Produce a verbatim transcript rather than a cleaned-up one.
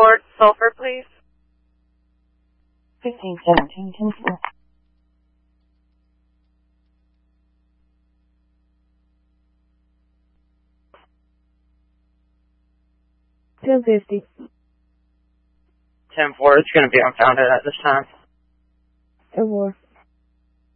Fort Sulphur, please. fifteen seventeen, ten four. ten fifty. ten four, it's going to be unfounded at this time. ten four.